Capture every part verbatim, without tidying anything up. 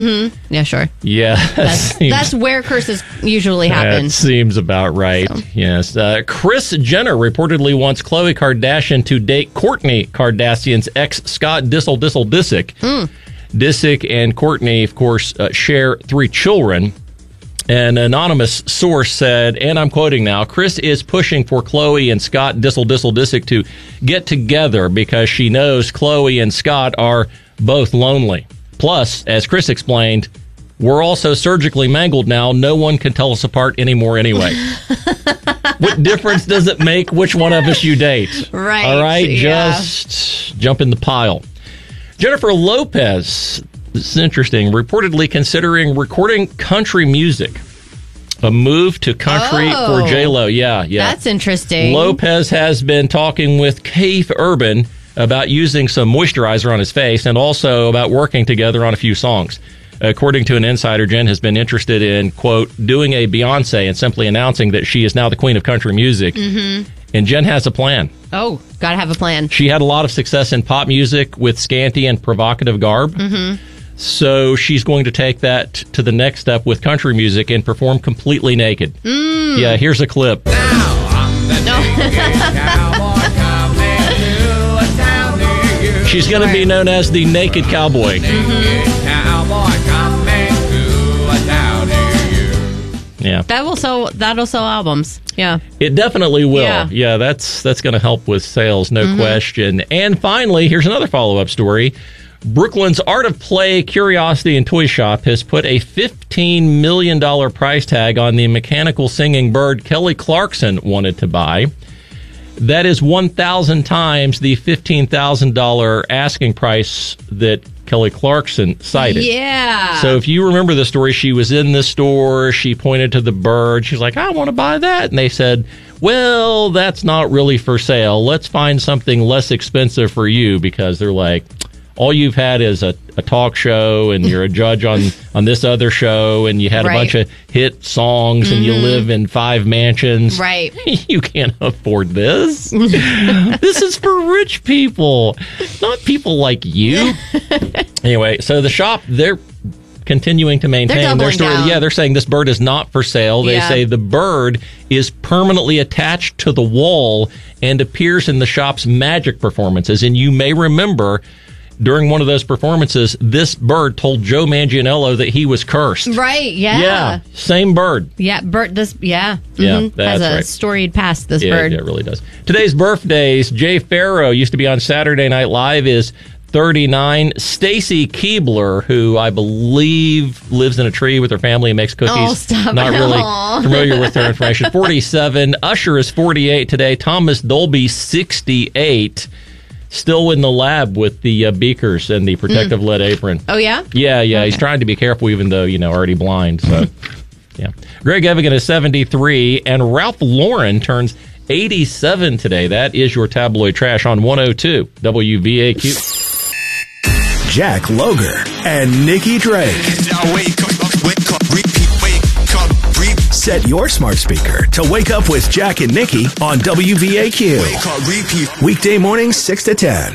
Mm-hmm. Yeah, sure. Yeah. That's, seems, that's where curses usually happen. That seems about right. So. Yes. Uh, Kris Jenner reportedly wants Khloe Kardashian to date Kourtney Kardashian's ex, Scott Disick Disick Disick. Mm. Disick and Kourtney, of course, uh, share three children. An anonymous source said, and I'm quoting now, Kris is pushing for Khloe and Scott Disick Disick Disick to get together because she knows Khloe and Scott are both lonely. Plus, as Kris explained, we're also surgically mangled now. No one can tell us apart anymore anyway. What difference does it make which one of us you date? Right. All right, yeah. just jump in the pile. Jennifer Lopez, this is interesting, reportedly considering recording country music. A move to country oh, for J-Lo. Yeah, yeah. That's interesting. Lopez has been talking with Keith Urban about using some moisturizer on his face and also about working together on a few songs. According to an insider, Jen has been interested in, quote, doing a Beyonce and simply announcing that she is now the queen of country music. Mm-hmm. And Jen has a plan. Oh, gotta have a plan. She had a lot of success in pop music with scanty and provocative garb. Mm-hmm. So she's going to take that to the next step with country music and perform completely naked. Mm. Yeah, here's a clip. Now I'm the naked cowboy coming to a town near you. She's going to be known as the Naked Cowboy. Mm-hmm. Cowboy coming to a town near you. Yeah. That will sell, that'll sell albums. Yeah. It definitely will. Yeah, yeah that's that's going to help with sales, no mm-hmm. question. And finally, here's another follow-up story. Brooklyn's Art of Play Curiosity and Toy Shop has put a fifteen million dollars price tag on the mechanical singing bird Kelly Clarkson wanted to buy. That is one thousand times the fifteen thousand dollars asking price that Kelly Clarkson cited. Yeah. So if you remember the story, she was in the store, she pointed to the bird, she's like, I want to buy that. And they said, well, that's not really for sale. Let's find something less expensive for you, because they're like, all you've had is a, a talk show and you're a judge on, on this other show and you had right. a bunch of hit songs mm-hmm. and you live in five mansions. Right. You can't afford this. This is for rich people, not people like you. Anyway, so the shop, they're continuing to maintain their story. Down. Yeah, they're saying this bird is not for sale. They yeah. say the bird is permanently attached to the wall and appears in the shop's magic performances. And you may remember, during one of those performances, this bird told Joe Manganiello that he was cursed. Right, yeah. Yeah, same bird. Yeah, bird, this, yeah. Yeah, mm-hmm. that's Has a right. storied past, this yeah, bird. Yeah, it really does. Today's birthdays, Jay Farrow used to be on Saturday Night Live, is thirty-nine. Stacy Keebler, who I believe lives in a tree with her family and makes cookies. Oh, stop. Not really Aww. familiar with her information. forty-seven. Usher is forty-eight today. Thomas Dolby, sixty-eight. Still in the lab with the uh, beakers and the protective mm. lead apron. Oh, yeah? Yeah, yeah. Okay. He's trying to be careful even though, you know, already blind. So, yeah. Greg Evigan is seventy-three, and Ralph Lauren turns eighty-seven today. That is your tabloid trash on one oh two W V A Q. Jack Loger and Nikki Drake. Set your smart speaker to wake up with Jack and Nikki on W V A Q. Wake up, repeat. Weekday mornings six to ten.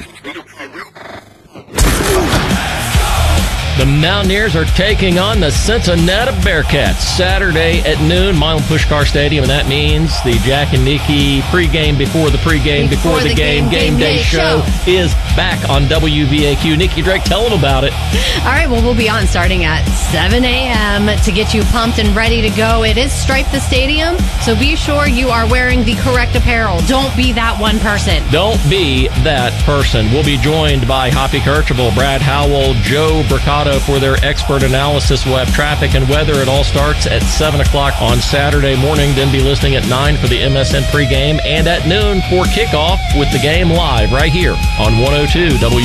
The Mountaineers are taking on the Cincinnati Bearcats Saturday at noon, Milan Puskar Stadium, and that means the Jack and Nikki pregame before the pregame before, before the, the game, game, game day, day show, show is back on W V A Q. Nikki Drake, tell them about it. All right, well, we'll be on starting at seven a.m. to get you pumped and ready to go. It is Stripe the Stadium, so be sure you are wearing the correct apparel. Don't be that one person. Don't be that person. We'll be joined by Hoppy Kercheval, Brad Howell, Joe Bricado for their expert analysis. We'll have traffic and weather. It all starts at seven o'clock on Saturday morning. Then be listening at nine for the M S N pregame and at noon for kickoff with the game live right here on one oh two W